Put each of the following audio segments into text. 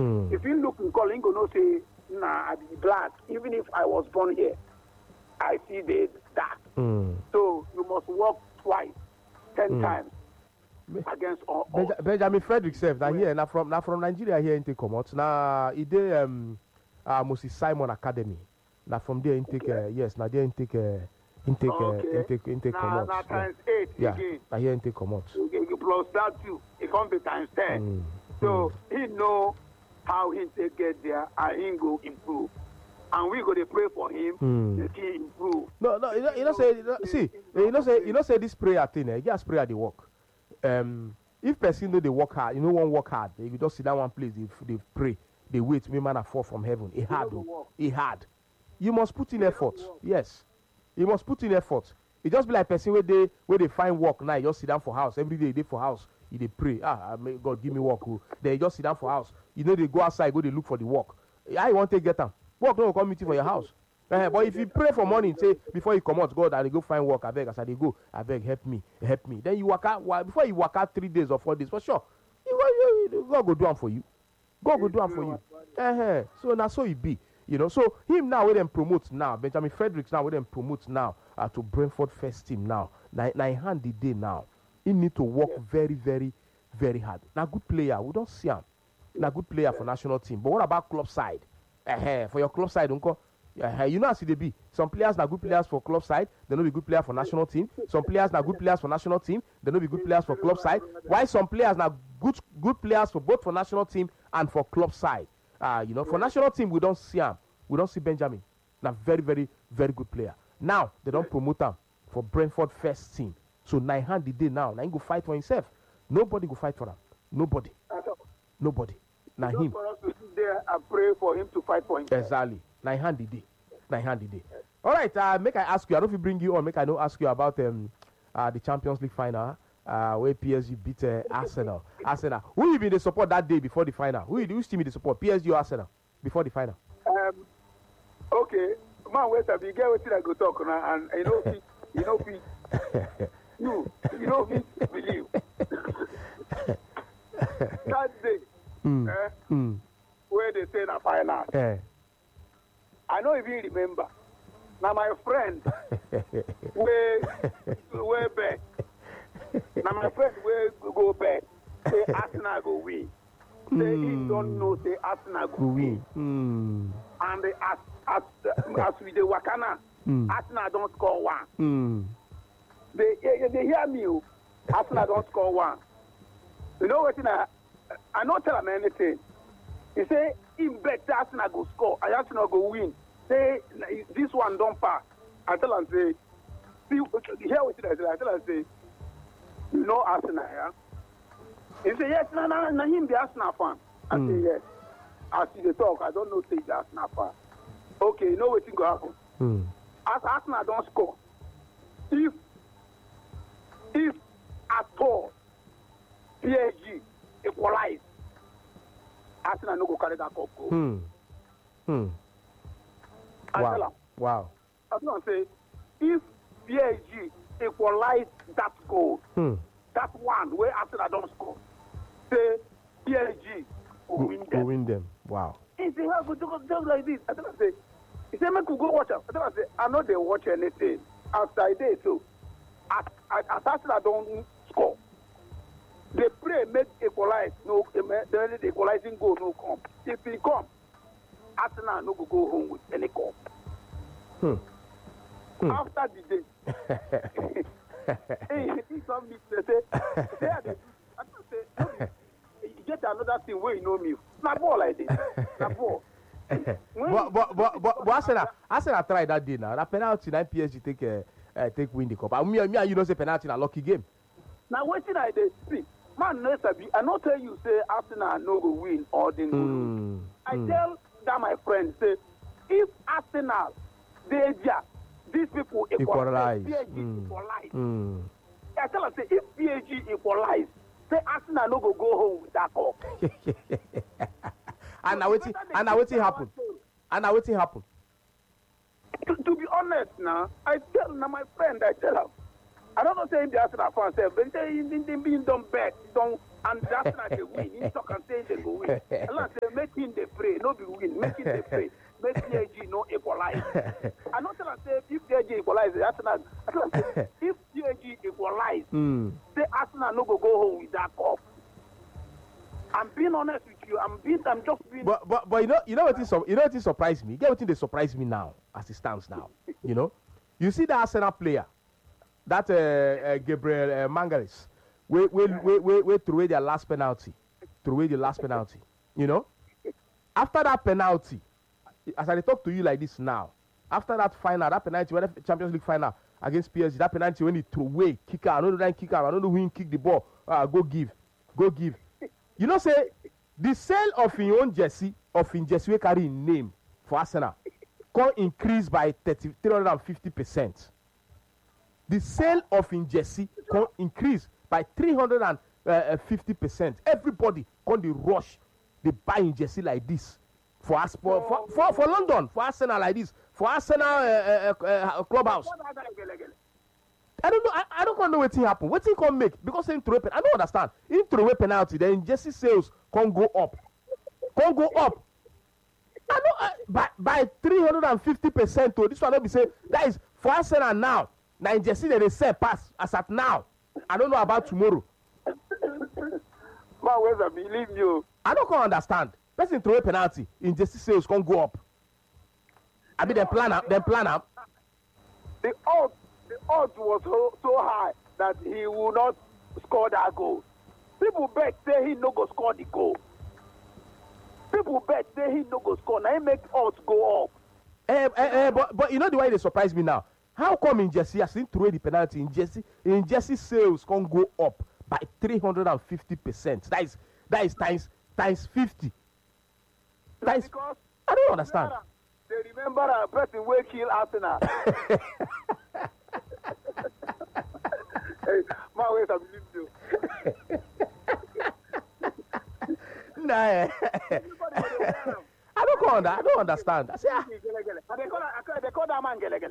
If you look in calling, go no say, nah, I be black. Even if I was born here, I see the dark. So you must work twice, 10 times against all. Benjamin Frederick said that here, now from Nigeria here in take come out. Now he did Moses Simon Academy. Now from there intake yes, now there intake come out. Now times 8 again. Now here intake come out. Plus that too, it comes to times 10. So he know how he take get there and he go improve. And we go to pray for him to he improve. No, you know say this prayer thing, you just pray at the work. If person know they work hard, you know one work hard, they just sit down one place, they pray, they wait, me man fall from heaven. It hard. You must put in effort. Yes. You must put in effort. It just be like person where they find work now, you just sit down for house. Every day they for house, they pray. May God give me work. They just sit down for house. You know they go outside, they look for the work. How you want to get them? Work no come meeting for your house. But if you pray for money, say before you come out, God, and you go find work, I beg, as I go, I beg, help me. Then you work out before you work out 3 days or 4 days, for sure. God go do them for you. God go do them for you. So now so it be. You know, so him now we them promote now. Benjamin Fredericks now we them promote now to Brentford first team now. Now hand the day now. He need to work very, very, very hard. Now good player, we don't see him. Now good player for national team. But what about club side? For your club side, uncle. You know how they be. Some players are good players for club side, they not be good players for national team. Some players are good players for national team, they not be good players for club side. Why some players are good players for both for national team and for club side. You know, for national team we don't see him. We don't see Benjamin. Now very, very, very good player. Now they don't promote him for Brentford first team. So nine hand the day now. Now he go fight for himself. Nobody go fight for him. Nobody. Now him. For us to sit there and pray for him to fight for himself. Exactly. Nine hand the day. All right. Make I ask you. I don't know if bring you on. Make I know ask you about the Champions League final. Where PSG beat Arsenal. Who you been the support that day before the final? Who team the support? PSG or Arsenal before the final? Okay, man, wait a bit. Get what I go talk now, and you know, you know, believe that day, where they say the final. I don't even remember. Now my friend, where bet. Now my friend, where go bet. Say Arsenal go win. Say he don't know. Say Arsenal go win. And they as with the Wakana, Arsenal don't score one. They hear me. Arsenal don't score one. You know what? I not tell them anything. He say in bet Arsenal go score, and Arsenal go win. Say this one don't pass. I tell him say, see, hear what I say. I tell him say, you know Arsenal, yeah? He say yes, no, him be Arsenal fan. I say yes. I see the talk. I don't know say the Arsenal fan. Okay, you know what thing go happen? As Arsenal don't score, if at all PSG equalize, Arsenal no go carry that cup go. Wow. I tell him say, if PSG equalize that goal, that one where Arsenal don't score, say PSG will win them. Wow. He say, how go just like this? I tell him say, he say, make we go watch them. I tell him say, I know they watch anything after a day, so as Arsenal don't score, they pray make equalize, no, the equalizing goal no come. If he come, Arsenal no go home with any cup. After the day, he some me say, I say, you get another thing where you know me. Not ball like this. Not ball. But Arsenal try that day now. That penalty, now PSG take win the cup. And me, you don't say penalty in a lucky game. Now what did I see? Man, I not tell you say Arsenal no go win or they no lose. I tell that my friend say, if Arsenal these people equalize. PSG equalize. I tell them say if PSG equalize, say Arsenal no go home with that cup. And now what happen? To be honest now, I tell now my friend, I tell him, I don't know say the Arsenal fans say, but they being done bet, and Arsenal they win. He talk and say they go win. And I say make making the pray, no be win, making the pray. Make PSG no equalize. I not tell say if PSG equalize, Arsenal. If PSG equalize, say Arsenal no go home with that cup. I'm being honest with you. I'm just being. But you know what it surprised me. Get what they surprised me now as it stands now. You know, you see the Arsenal player, that Gabriel Magalhaes, we threw away their last penalty. Threw away the last penalty. You know, after that penalty, as I talk to you like this now, after that final, that penalty, when the Champions League final against PSG, that penalty when he threw away, kick out, I don't know who kick the ball. Go give. You know, say the sale of your own jersey, we carry in name for Arsenal, can increase by 350%. The sale of in jersey can increase by 350%. Everybody can they rush, they buy in jersey like this for us for London, for Arsenal like this, for Arsenal clubhouse. I don't know. I don't know what thing happen. What thing can make because in throw I don't understand. In throw away penalty, then jersey sales can go up. I know by 350%. To this one, let me say that is for Arsenal now. Now in jersey they sell pass as at now. I don't know about tomorrow. Man, where's I believe you? I don't understand. Person throw away penalty in jersey sales can go up. I mean, they plan up. The odds was so high that he will not score that goal. People bet say he no go score the goal. People bet say he no go score. Now he make odds go up. But you know the way they surprise me now. How come in Jersey, as in throw the penalty in Jersey sales can go up by 350%? That is times 50. That is, because I don't understand. They remember a person will kill Arsenal. Hey, my ways I believe you. Nah, I don't understand. I say, they call that man gele.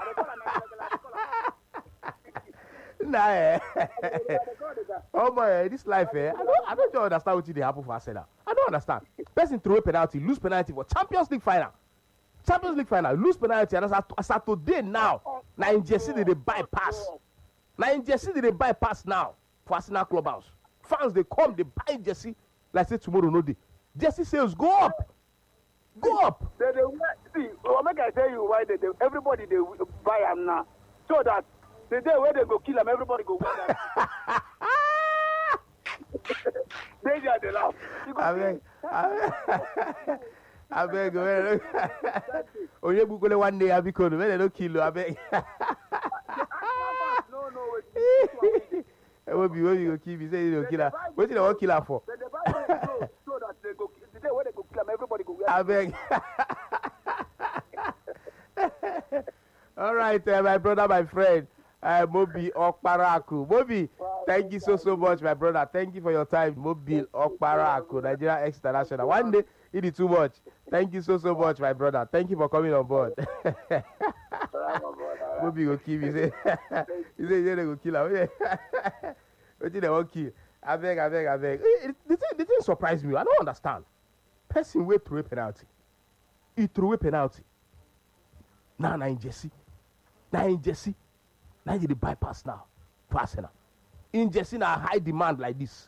Nah, oh my, this life, I don't understand what they happen for Arsenal. I don't understand. Person throw a penalty, lose penalty for Champions League final, lose penalty, and as at today now in Jersey they bypass. Now in Jersey they bypass now for Arsenal clubhouse. Fans they come, they buy Jersey. Like say tomorrow no day. Jersey sales go up. See, make I tell you why everybody they buy them now, so that the day where they go kill them, everybody go buy them. They are the laugh. I beg. Onye bukole one day I be called. When they don't kill you, I beg. No. What you go kill me? Say you don't kill her. What you want kill her for? So that they go. The day where they go kill them, everybody go. I beg. All right, my brother, my friend, Mobi Okparaku. Mobi, thank you so much, my brother. Thank you for your time, Mobi Okparaku, Nigeria International. One day, it is too much. Thank you so much, my brother. Thank you for coming on board. Mobi go kill me. He say they go kill her. What did they want kill? I beg. The thing surprised me. I don't understand. Person will throw a penalty. He threw a penalty. Now in Jersey. Now they bypass now. For Arsenal. In Jersey now high demand like this.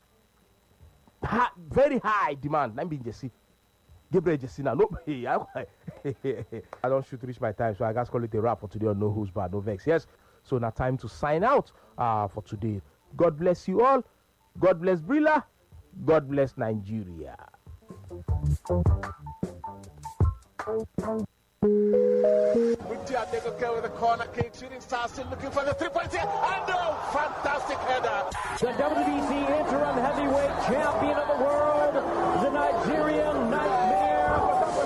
Very high demand. Let me in Jersey. Gabriel Jersey now. No, I don't shoot reach my time, so I guess call it a wrap for today on No Who's Bad, No Vex. Yes. So now time to sign out for today. God bless you all. God bless Brilla. God bless Nigeria. With the corner kick, shooting star still looking for the 3-point here, and fantastic header. The WBC interim heavyweight champion of the world, the Nigerian Nightmare,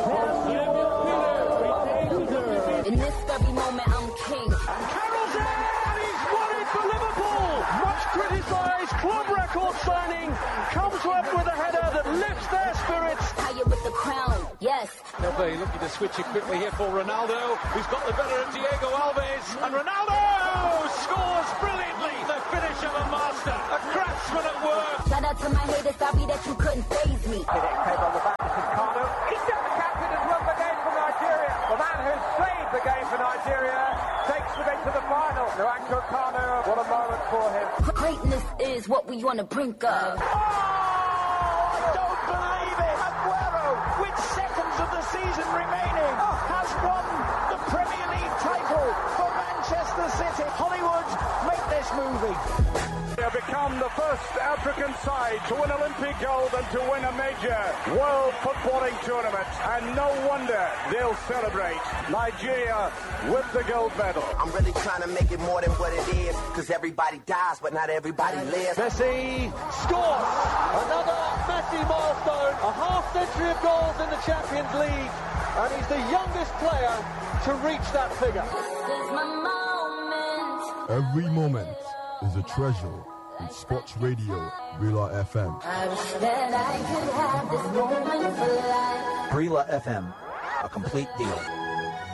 in this very moment, I'm king. And Carroll's in, and he's won it for Liverpool. Much criticised club record signing comes up with a header that lifts their spirits. Higher with the crown, yes. They'll be looking to switch it quickly here for Ronaldo, who's got the better of Diego Alves, and Ronaldo scores brilliantly. The finish of a master, a craftsman at work. Shout out to my haters, sorry that you couldn't faze me. is what we on the brink of. Oh, I don't believe it. Aguero, with seconds of the season remaining, has won the Premier League title for Manchester City. Hollywood, make this movie. They have become the first African side to win Olympic gold and to win a major world footballing tournament. And no wonder they'll celebrate. Nigeria with the gold medal. I'm really trying to make it more than what it is, because everybody dies, but not everybody lives. Messi scores another Messi milestone, a half-century of goals in the Champions League, and he's the youngest player to reach that figure. This is my moment. Every moment is a treasure with Sports Radio, Brila FM. I wish that I could have this moment for life. Brila FM, a complete deal.